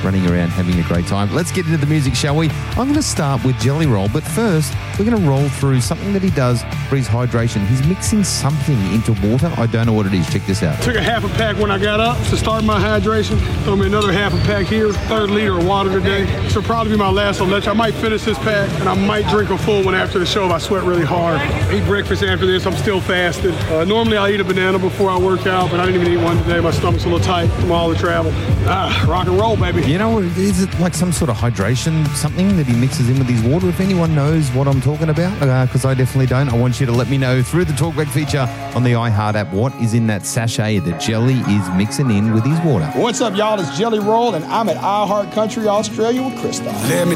running around having a great time. Let's get into the music, shall we? I'm going to start with Jelly Roll, but first we're going to roll through something that he does for his hydration. He's mixing something into water. I don't know what it is. Check this out. Took a half a pack when I got up to start my hydration. Throw me another half a pack here. 3rd liter of water today. This will probably be my last on lunch. I might finish this pack and I might drink a full one after the show if I sweat really hard. Eat breakfast after this. I'm still fasting. Normally I eat a banana before I work out, but I didn't even eat one today. My stomach's a little tight from all the travel. Rock and roll, baby. You know, is it like some sort of hydration, something that he mixes in with his water? If anyone knows what I'm talking about, because I definitely don't, I want you to let me know through the Talkback feature on the iHeart app what is in that sachet that Jelly is mixing in with his water. What's up, y'all? It's Jelly Roll, and I'm at iHeart Country, Australia with Christoph. Let me